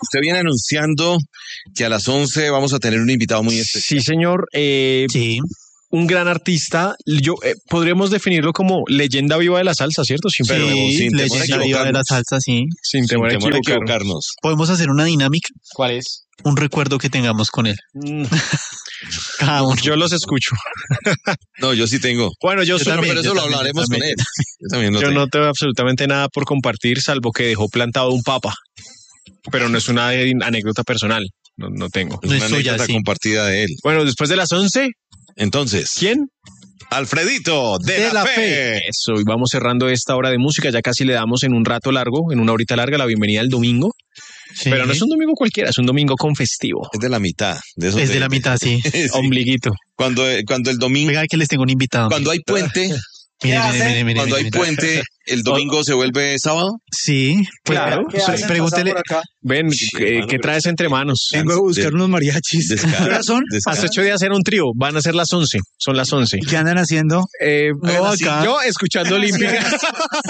usted viene anunciando que a las 11 vamos a tener un invitado muy especial. Sí, señor. Sí. Un gran artista. Podríamos definirlo como leyenda viva de la salsa, ¿cierto? Sin Pero sin temor a leyenda viva de la equivocarnos. salsa, sí. sin temor a Sin temor a equivocarnos. equivocarnos. Podemos hacer una dinámica, ¿Cuál es? un recuerdo que tengamos con él. Cada uno. Yo los escucho. No, yo sí tengo. Bueno, yo también, Pero eso lo hablaremos con él. Yo también lo Yo tengo. no tengo absolutamente nada por compartir, salvo que dejó plantado un papa. Pero no es una anécdota personal. No tengo. Es No una es suya, anécdota sí. compartida de él. Bueno, después de las 11, Entonces, ¿quién? Alfredito de la Fe. Eso, y vamos cerrando esta hora de música. Ya casi le damos en un rato largo, en una horita larga, la bienvenida al domingo. Sí. Pero no es un domingo cualquiera, es un domingo con festivo. Es de la mitad. De esos Es de la mitad, sí. Sí. Ombliguito. Cuando el domingo, Venga, que les tengo un invitado. cuando hay puente, Mire. cuando hay puente, el domingo se vuelve sábado. Sí, Claro. Pregúntele. Ven, mano, ¿qué traes entre manos? Vengo a buscar unos mariachis. Descarga, son? Hace 8 días era un trío, van a ser las 11, son las 11. ¿Qué andan haciendo? No, así, acá. Yo escuchando Olímpica.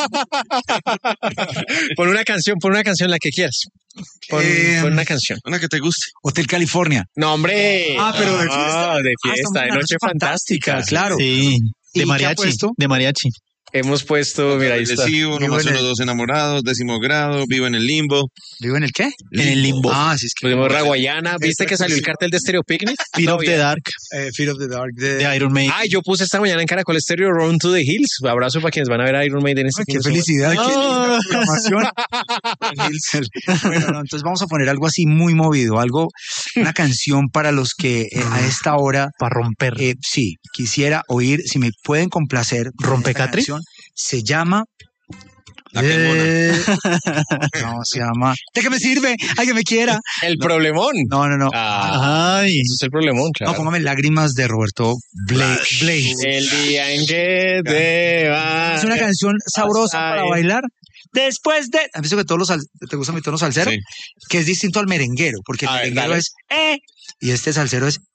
Pon una canción, la que quieras. Pon una canción. Una que te guste. Hotel California. No, hombre. Ah, pero de fiesta. De estamos fiesta, de en una noche fantástica. Claro. Sí, ¿Y de qué ha mariachi. puesto? De mariachi. Hemos puesto, mira, ahí está. Depresivo, no más Vivo en uno, dos enamorados, 10º grado, vivo en el limbo. ¿Vivo en el qué? En el limbo. Ah, sí, es que... Pusimos Raguayana. ¿Viste que salió el cartel de Stereo Picnic? Fear of the Dark, Fear of the Dark. de Iron Maiden. Ay, yo puse esta mañana en Caracol Stereo Run to the Hills. Abrazo para quienes van a ver a Iron Maiden este Ay, fin qué de semana. felicidad, qué linda programación. Bueno, no, entonces vamos a poner algo así muy movido, una canción para los que a esta hora, Para romper. sí, quisiera oír, si me pueden complacer. ¿Rompecatri? Esta canción se llama... La No, se llama... ¿De qué me sirve? ¡Ay, que me quiera! El problemón. No. Ay. Eso es el problemón, No, claro. póngame Lágrimas de Roberto Blaze. El día en que te vas. Es una canción sabrosa Ay. para bailar. Después de... ¿Has visto que te gusta mi tono salsero? Sí. Que es distinto al merenguero, porque el A ver, merenguero dale. es y este salsero es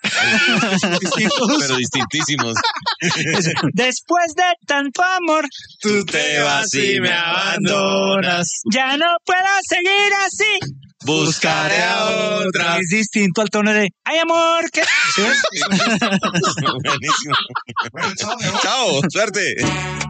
Pero distintísimos. Después de tanto amor, Tú te vas y me abandonas. ya no puedo seguir así. Buscaré a otra. Es distinto al tono de ay amor, que Buenísimo. Chao, suerte.